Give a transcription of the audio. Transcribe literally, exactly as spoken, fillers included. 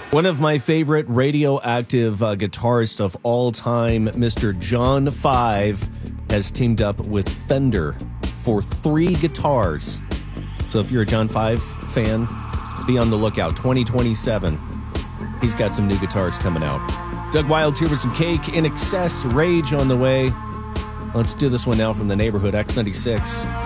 One of my favorite radioactive uh, guitarists of all time, Mister John Five, has teamed up with Fender for three guitars. So if you're a John Five fan, be on the lookout. twenty twenty-seven. He's got some new guitars coming out. Doug Wild, Here with Some Cake, In Excess, Rage on the way. Let's do this one now from the neighborhood, X ninety-six.